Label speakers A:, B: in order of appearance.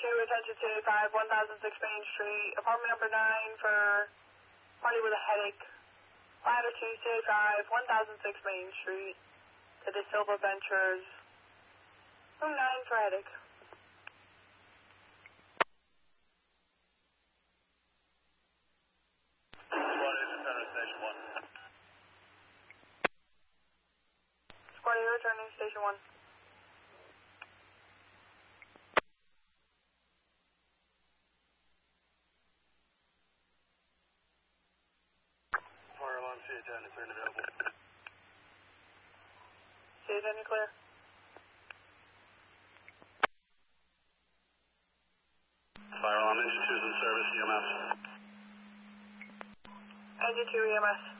A: attention to 5, 1006 Main Street, apartment number 9 for party with a headache. Ladder 2, 5, 1006 Main Street to the Silva Ventures. Room 9 for headache. Squad 8 returning Station 1.
B: Fire alarm C10 is available.
A: C10, you clear?
B: Fire alarm engine 2 is in service, EMS.
A: Engine 2 EMS.